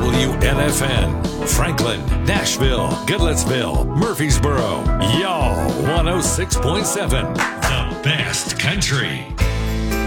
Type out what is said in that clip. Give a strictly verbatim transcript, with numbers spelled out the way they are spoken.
W N F N, Franklin, Nashville, Goodlettsville, Murfreesboro, y'all one oh six point seven, the best country.